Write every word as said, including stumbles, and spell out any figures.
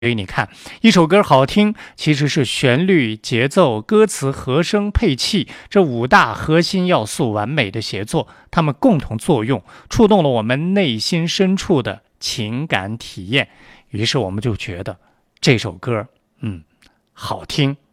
所以你看，一首歌好听，其实是旋律、节奏、歌词、和声、配器这五大核心要素完美的协作，它们共同作用，触动了我们内心深处的情感体验。于是我们就觉得这首歌，嗯，好听。